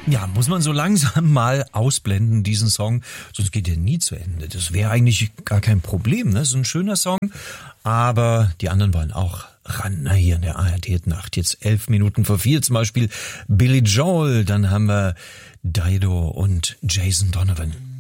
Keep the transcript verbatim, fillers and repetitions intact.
Ja, muss man so langsam mal ausblenden, diesen Song, sonst geht er nie zu Ende. Das wäre eigentlich gar kein Problem, ne? Das ist ein schöner Song, aber die anderen wollen auch ran, na, hier in der A R D-Nacht. Jetzt elf Minuten vor vier zum Beispiel Billy Joel, dann haben wir Dido und Jason Donovan.